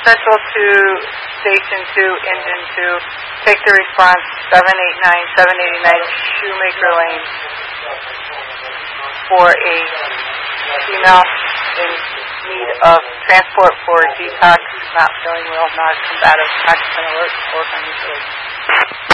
Central to Station 2, Engine 2. Take the response 789 Shoemaker Lane for a female in need of transport for detox, not feeling well, non-combative, oxygen alert, or unusual.